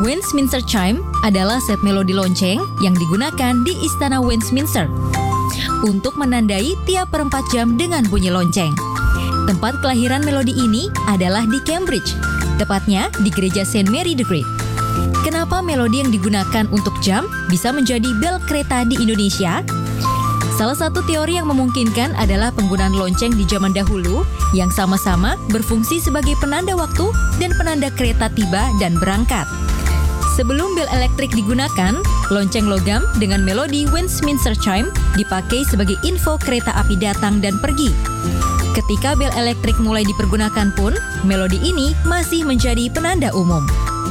Westminster Chime adalah set melodi lonceng yang digunakan di Istana Westminster untuk menandai tiap per 4 jam dengan bunyi lonceng. Tempat kelahiran melodi ini adalah di Cambridge, tepatnya di Gereja St. Mary the Great. Kenapa melodi yang digunakan untuk jam bisa menjadi bel kereta di Indonesia? Salah satu teori yang memungkinkan adalah penggunaan lonceng di zaman dahulu yang sama-sama berfungsi sebagai penanda waktu dan penanda kereta tiba dan berangkat. Sebelum bel elektrik digunakan, lonceng logam dengan melodi Westminster Chime dipakai sebagai info kereta api datang dan pergi. Ketika bel elektrik mulai dipergunakan pun, melodi ini masih menjadi penanda umum.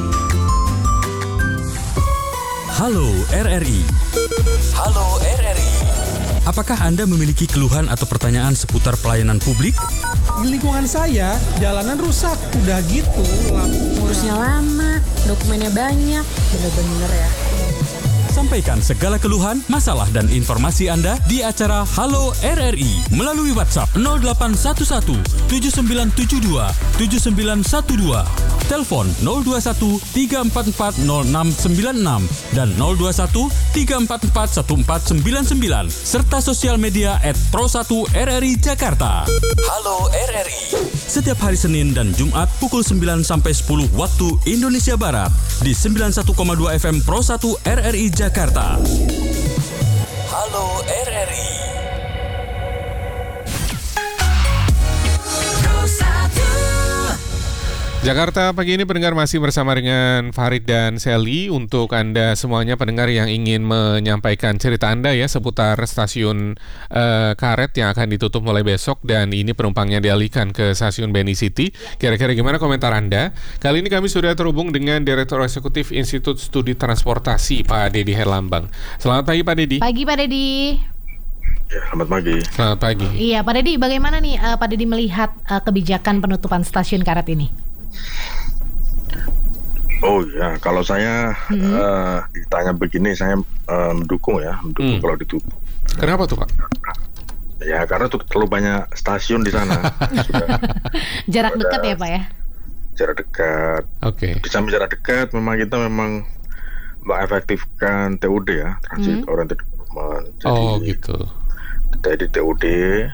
Halo RRI. Halo RRI. Apakah Anda memiliki keluhan atau pertanyaan seputar pelayanan publik? Di lingkungan saya, jalanan rusak. Udah gitu, ngurusnya lama, dokumennya banyak. Bener-bener ya. Sampaikan segala keluhan, masalah, dan informasi Anda di acara Halo RRI melalui WhatsApp 0811 7972 7912, telepon 021 344 0696 dan 021 344 1499 serta sosial media @pro1rri Jakarta. Halo RRI. Setiap hari Senin dan Jumat pukul 9 sampai 10 waktu Indonesia Barat di 91,2 FM Pro 1 RRI Jakarta. Halo RRI. Jakarta pagi ini pendengar masih bersama dengan Farid dan Sally. Untuk Anda semuanya pendengar yang ingin menyampaikan cerita Anda ya seputar stasiun karet yang akan ditutup mulai besok dan ini penumpangnya dialihkan ke stasiun BNI City. Kira-kira gimana komentar Anda? Kali ini kami sudah terhubung dengan Direktur Eksekutif Institut Studi Transportasi Pak Dedi Herlambang. Selamat pagi Pak Dedi. Pagi Pak Dedi. Ya, selamat pagi. Selamat pagi. Iya Pak Dedi, bagaimana nih Pak Dedi melihat kebijakan penutupan stasiun karet ini? Oh ya, kalau saya ditanya begini, saya mendukung kalau ditutup. Kenapa tuh Pak? Ya karena terlalu banyak stasiun di sana. Jarak dekat ya Pak ya? Jarak dekat. Oke. Di samping jarak dekat, kita memang mengefektifkan TOD ya, Transit Oriented Development. Gitu. Jadi TOD.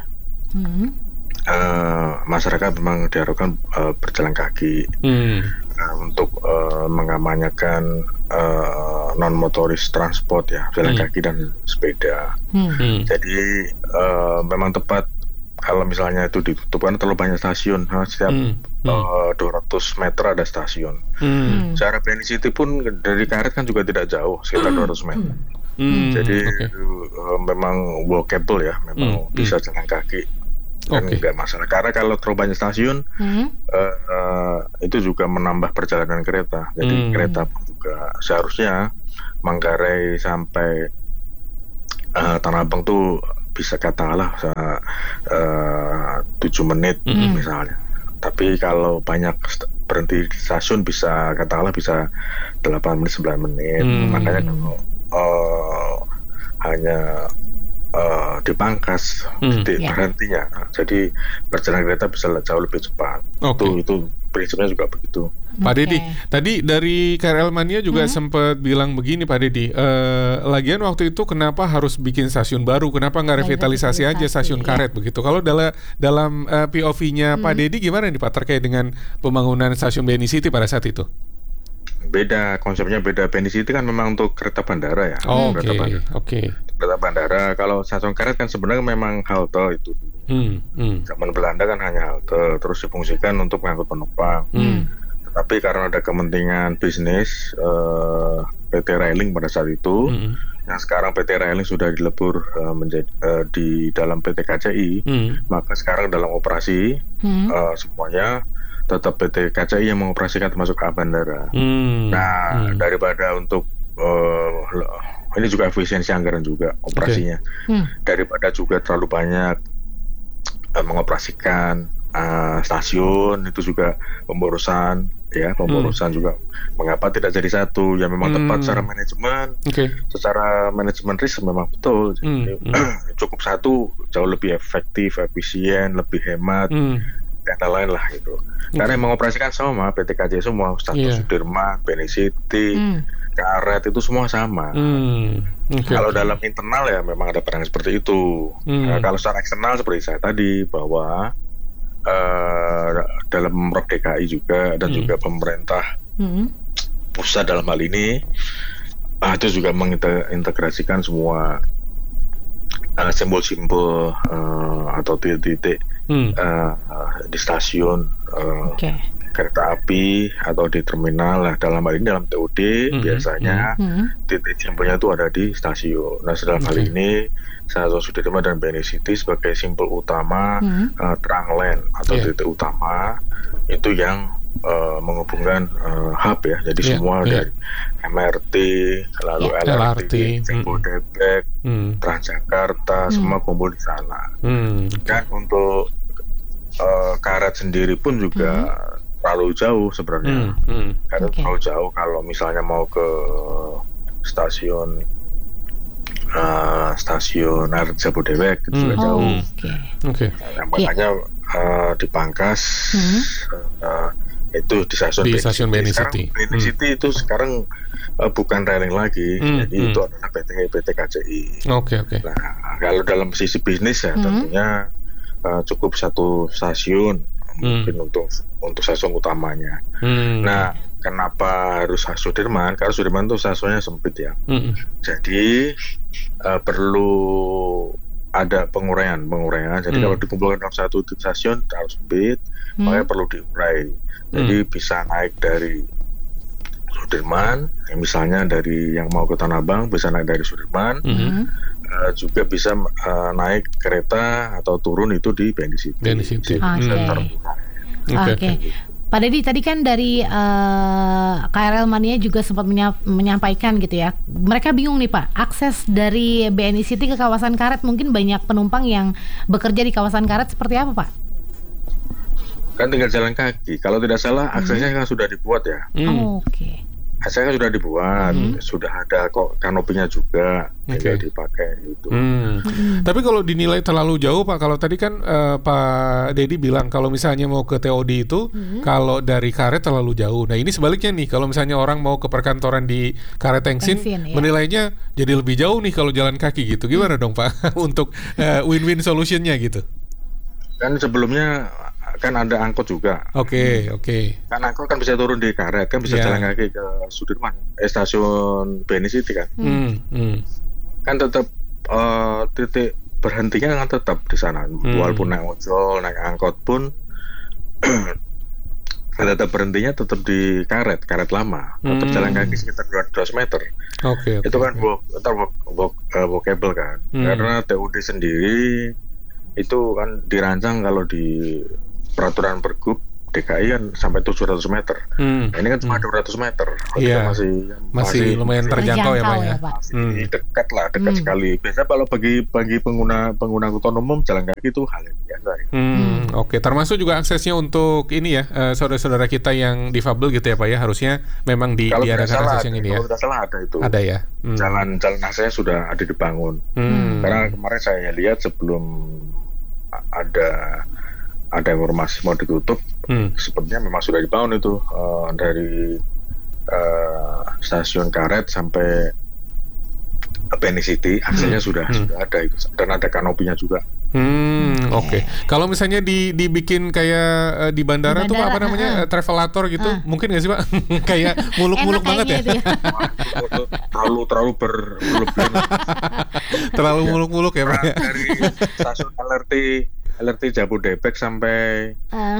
Masyarakat memang diharapkan berjalan kaki untuk mengamanyakan non motoris transport ya, jalan kaki dan sepeda. Jadi memang tepat kalau misalnya itu ditutup karena terlalu banyak stasiun. Setiap 200 meter ada stasiun. Secara BNI City pun dari karet kan juga tidak jauh, sekitar 200 meter. Jadi memang walkable ya, memang bisa jalan kaki. Kan nggak masalah, karena kalau terlalu banyak stasiun itu juga menambah perjalanan kereta. Jadi kereta pun juga seharusnya Manggarai sampai Tanah Abang tuh bisa katakanlah 7 menit misalnya. Tapi kalau banyak berhenti di stasiun bisa katakanlah bisa 8 menit 9 menit. Makanya kalau hanya dipangkas titik berhentinya, jadi perjalanan kereta bisa jauh lebih cepat. Itu prinsipnya juga begitu. Pak Dedi, tadi dari KRL Mania juga sempat bilang begini Pak Dedi, lagian waktu itu kenapa harus bikin stasiun baru, kenapa nggak revitalisasi aja stasiun karet begitu? Kalau dalam POV-nya Pak Dedi gimana nih Pak terkait dengan pembangunan stasiun BNI City pada saat itu? Beda, konsepnya beda. BNI City kan memang untuk kereta bandara ya. Kereta bandara. Kalau stasiun karet kan sebenarnya memang halte itu. Zaman Belanda kan hanya halte, terus difungsikan untuk mengangkut penumpang. Tetapi karena ada kepentingan bisnis PT Railing pada saat itu, yang sekarang PT Railing sudah dilebur menjadi di dalam PT KCI, maka sekarang dalam operasi semuanya tetap PT KCI yang mengoperasikan termasuk bandara. Nah, daripada untuk ini juga efisiensi anggaran juga operasinya. Daripada juga terlalu banyak mengoperasikan stasiun, itu juga pemborosan juga. Mengapa tidak jadi satu? Ya memang tepat secara manajemen. Secara manajemen risk memang betul. Jadi, cukup satu jauh lebih efektif, efisien, lebih hemat. kata lain lah gitu. Karena yang mengoperasikan sama PT KCI semua, Stasiun Sudirman, Beni City, Karet itu semua sama. Kalau dalam internal ya memang ada peran seperti itu. Nah, kalau secara eksternal seperti saya tadi bahwa dalam Pemprov DKI juga dan juga pemerintah pusat dalam hal ini itu juga mengintegrasikan semua simbol-simbol atau titik-titik di stasiun kereta api atau di terminal. Nah, dalam hal ini dalam TOD biasanya titik simbolnya itu ada di stasiun. Nah, dalam hal ini Stasiun Sudirman dan Beni City sebagai simbol utama Tranglen atau titik utama itu yang menghubungkan hub ya. Jadi semua dari MRT, lalu LRT, Jabodebek, Transjakarta, semua kumpul di sana. Dan untuk Karet sendiri pun juga terlalu jauh sebenarnya. Karet terlalu jauh kalau misalnya mau ke stasiun LRT Jabodebek itu juga jauh. Makanya dipangkas itu di stasiun Beni City. Beni City itu sekarang bukan railing lagi, jadi itu adalah PT KCI. Nah, kalau dalam sisi bisnis ya tentunya cukup satu stasiun mungkin untuk stasiun utamanya. Nah, kenapa harus Sudirman? Karena Sudirman itu stasiunnya sempit ya. Jadi perlu ada penguraian. Jadi kalau dikumpulkan dalam satu stasiun terlalu sempit, makanya perlu diurai. Jadi bisa naik dari Sudirman, misalnya dari yang mau ke Tanah Abang bisa naik dari Sudirman, juga bisa naik kereta atau turun itu di Beni City. Pak Dedi, tadi kan dari KRL Mania juga sempat menyampaikan gitu ya. Mereka bingung nih Pak, akses dari Beni City ke kawasan Karet, mungkin banyak penumpang yang bekerja di kawasan Karet, seperti apa Pak? Kan tinggal jalan kaki. Kalau tidak salah aksesnya kan sudah dibuat ya. Aksesnya sudah dibuat, sudah ada kok kanopinya juga, tinggal dipakai gitu. Tapi kalau dinilai terlalu jauh Pak, kalau tadi kan Pak Dedi bilang kalau misalnya mau ke TOD itu kalau dari Karet terlalu jauh. Nah ini sebaliknya nih, kalau misalnya orang mau ke perkantoran di Karet Tengsin, menilainya jadi lebih jauh nih kalau jalan kaki gitu. Gimana dong Pak untuk win-win solutionnya gitu? Kan sebelumnya kan ada angkot juga. Kan angkot kan bisa turun di Karet, kan bisa jalan kaki ke Sudirman, stasiun Beni City kan. Kan tetap titik berhentinya kan tetap di sana. Walaupun naik ojol, naik angkot pun tetap berhentinya tetap di Karet lama. Tetap jalan kaki sekitar 200 meter. Itu kan walkable kan. Karena TUD sendiri itu kan dirancang kalau di peraturan Pergub DKI kan sampai 700 meter. Nah, ini kan cuma 200 meter. Masih lumayan terjangkau ya Pak ya. Masih dekat sekali. Biasanya kalau bagi pengguna angkutan umum jalan kaki itu hal yang biasa. Termasuk juga aksesnya untuk ini ya, saudara-saudara kita yang difabel gitu ya Pak ya, harusnya memang diadakan akses yang ini ya. Kalau tidak salah ada itu. Ada ya. Jalan aksesnya sudah ada dibangun. Karena kemarin saya lihat sebelum ada informasi mau ditutup, sepertinya memang sudah dibangun itu dari stasiun Karet sampai Beni City, aksesnya sudah ada itu, dan ada kanopinya juga. Kalau misalnya dibikin kayak di bandara tuh Pak, apa namanya, travelator gitu, mungkin nggak sih Pak? Kayak muluk-muluk banget ya? terlalu berlebihan. Terlalu muluk-muluk ya Pak? Dari stasiun LRT Jabodebek sampai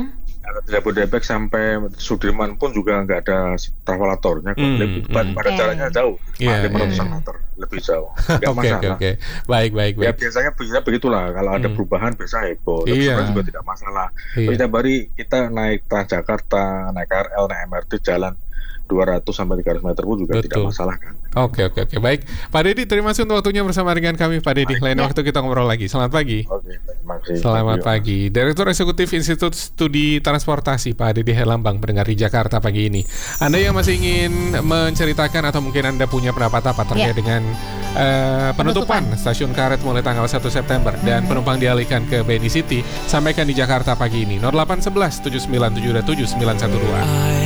Sudirman pun juga nggak ada travelatornya. Pada jalannya jauh, 500 meter lebih jauh. Nggak masalah. Baik. Ya biasanya begitulah. Kalau ada perubahan biasa heboh. Tapi sebenarnya juga tidak masalah. Setiap hari kita naik Transjakarta, naik KRL, naik MRT, jalan 200 sampai 300 meter pun juga tidak masalah kan. Oke. Baik. Pak Dedi, terima kasih untuk waktunya bersama dengan kami, Pak Dedi. Lain waktu kita ngobrol lagi. Selamat pagi. Oke, terima kasih. Selamat pagi. Direktur Eksekutif Institut Studi Transportasi, Pak Dedi Herlambang, pendengar di Jakarta pagi ini. Anda yang masih ingin menceritakan atau mungkin Anda punya pendapat apa terkait dengan penutupan stasiun Karet mulai tanggal 1 September dan penumpang dialihkan ke BNI City, sampaikan di Jakarta pagi ini. 0811 7972 912.